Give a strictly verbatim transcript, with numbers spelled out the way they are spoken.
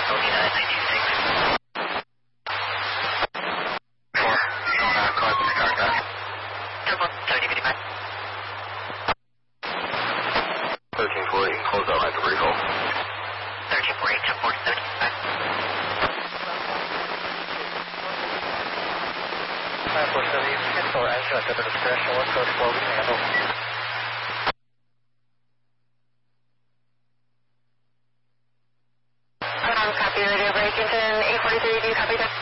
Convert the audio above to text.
thirteen forty, close out at the recall. thirteen forty, ten forty, seventy-five. five four seven, cancel engine at the discretion, one code four, we can handle. Um, copy radio, Bradenton, eight forty-three, do you copy that?